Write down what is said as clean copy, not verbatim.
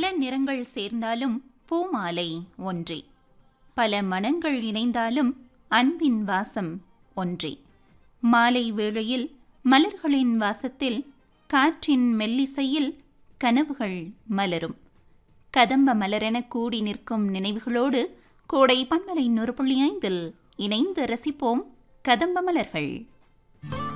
பல நிறங்கள் சேர்ந்தாலும் பூமாலை ஒன்றே. பல மனங்கள் இணைந்தாலும் அன்பின் வாசம் ஒன்றே. மாலை வேளையில் மலர்களின் வாசத்தில், காற்றின் மெல்லிசையில் கனவுகள் மலரும். கதம்ப மலரென கூடி நிற்கும் நினைவுகளோடு கோடை பன்மலை 100.5 இணைந்து ரசிப்போம் கதம்ப மலர்கள்.